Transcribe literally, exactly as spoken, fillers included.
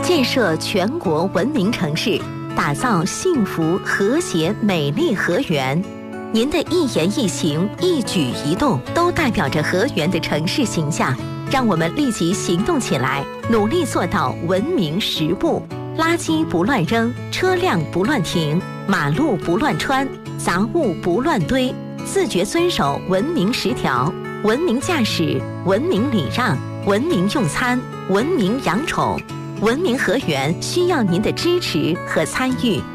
建设全国文明城市，打造幸福、和谐、美丽河源。您的一言一行、一举一动，都代表着河源的城市形象。让我们立即行动起来，努力做到文明十步：垃圾不乱扔，车辆不乱停，马路不乱穿，杂物不乱堆，自觉遵守文明十条。文明驾驶，文明礼让，文明用餐，文明养宠。文明河源需要您的支持和参与。